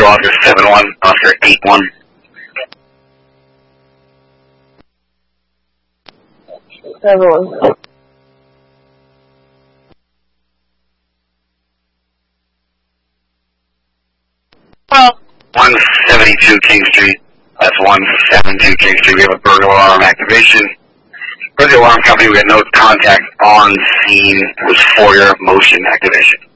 Oscar 7-1, Oscar 8-1. Everyone. 172 King Street. That's 172 King Street. We have a burglar alarm activation. For the alarm company, we had no contact on scene. It was FOIA motion activation.